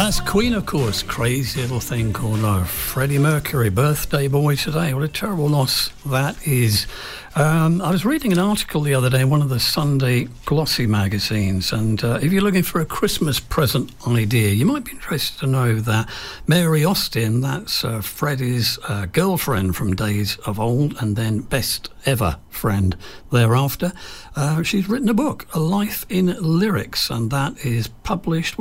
That's Queen, of course. Crazy little thing called Freddie Mercury, birthday boy today. What a terrible loss that is. I was reading an article the other day in one of the Sunday glossy magazines, and if you're looking for a Christmas present idea, you might be interested to know that Mary Austin, that's Freddie's girlfriend from days of old, and then best ever friend thereafter, she's written a book, A Life in Lyrics, and that is published